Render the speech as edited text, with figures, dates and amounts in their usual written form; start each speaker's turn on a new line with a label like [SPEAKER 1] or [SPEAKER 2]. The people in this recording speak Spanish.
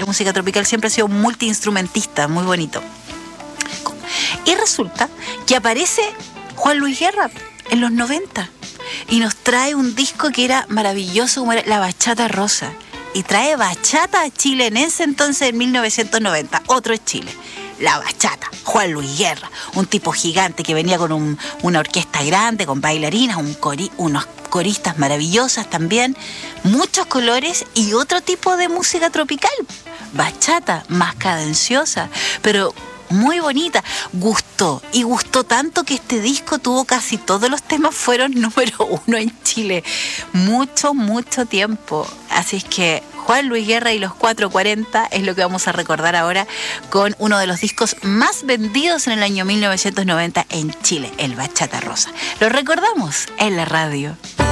[SPEAKER 1] La música tropical siempre ha sido multiinstrumentista, muy bonito. Y resulta que aparece Juan Luis Guerra en los 90 y nos trae un disco que era maravilloso, como era La Bachata Rosa. Y trae bachata a Chile en ese entonces, en 1990. Otro es Chile. La bachata, Juan Luis Guerra, un tipo gigante que venía con una orquesta grande, con bailarinas, unos coristas maravillosas también, muchos colores y otro tipo de música tropical. Bachata, más cadenciosa, pero muy bonita. Gustó tanto que este disco tuvo casi todos los temas, fueron número 1 en Chile. Mucho tiempo. Así es que Juan Luis Guerra y los 440 es lo que vamos a recordar ahora con uno de los discos más vendidos en el año 1990 en Chile, el Bachata Rosa. Lo recordamos en la radio.